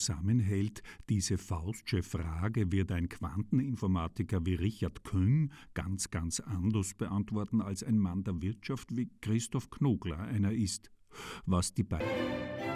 zusammenhält. Diese Faustsche Frage wird ein Quanteninformatiker wie Richard Küng ganz anders beantworten als ein Mann der Wirtschaft wie Christoph Knogler einer ist. Was die beiden